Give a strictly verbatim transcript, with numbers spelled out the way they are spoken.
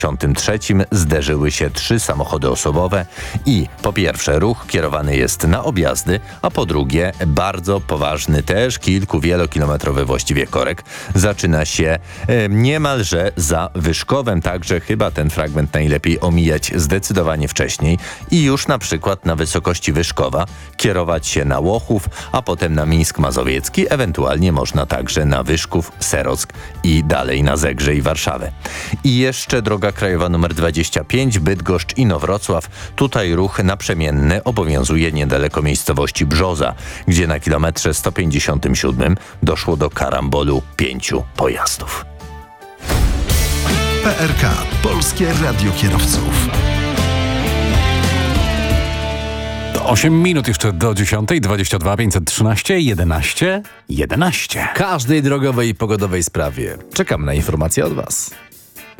trzecim zderzyły się trzy samochody osobowe i po pierwsze ruch kierowany jest na objazdy, a po drugie bardzo poważny też kilku wielokilometrowy właściwie korek zaczyna się e, niemalże za Wyszkowem, także chyba ten fragment najlepiej omijać zdecydowanie wcześniej i już na przykład na wysokości Wyszkowa kierować się na Łochów, a potem na Mińsk Mazowiecki, ewentualnie można także na Wyszków, Serock i dalej na Zegrze i Warszawę. I jeszcze droga krajowa numer dwadzieścia pięć, Bydgoszcz i Inowrocław. Tutaj ruch naprzemienny obowiązuje niedaleko miejscowości Brzoza, gdzie na kilometrze sto pięćdziesiątym siódmym doszło do karambolu pięciu pojazdów. P R K. Polskie Radio Kierowców. osiem minut jeszcze do dziesiątej, dwadzieścia dwa pięćset trzynaście jedenaście jedenaście. Każdej drogowej i pogodowej sprawie czekam na informacje od Was.